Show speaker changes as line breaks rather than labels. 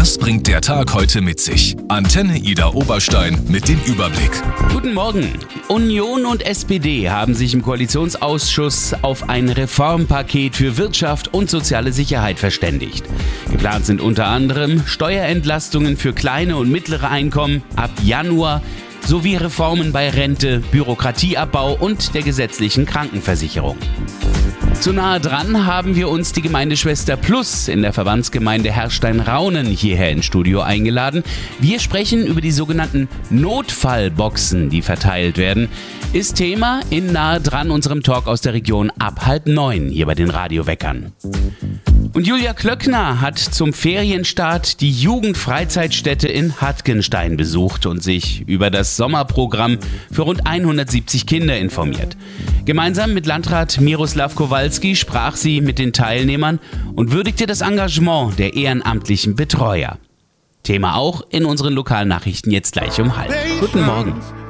Was bringt der Tag heute mit sich? Antenne Ida Oberstein mit dem Überblick.
Guten Morgen. Union und SPD haben sich im Koalitionsausschuss auf ein Reformpaket für Wirtschaft und soziale Sicherheit verständigt. Geplant sind unter anderem Steuerentlastungen für kleine und mittlere Einkommen ab Januar sowie Reformen bei Rente, Bürokratieabbau und der gesetzlichen Krankenversicherung. Zu nahe dran haben wir uns die Gemeindeschwester Plus in der Verbandsgemeinde Herrstein-Raunen hierher ins Studio eingeladen. Wir sprechen über die sogenannten Notfallboxen, die verteilt werden. Ist Thema in nahe dran unserem Talk aus der Region ab 8:30 hier bei den Radioweckern. Und Julia Klöckner hat zum Ferienstart die Jugendfreizeitstätte in Hattgenstein besucht und sich über das Sommerprogramm für rund 170 Kinder informiert. Gemeinsam mit Landrat Miroslav Kowalski sprach sie mit den Teilnehmern und würdigte das Engagement der ehrenamtlichen Betreuer. Thema auch in unseren Lokalnachrichten jetzt gleich um 12:30. Guten Morgen.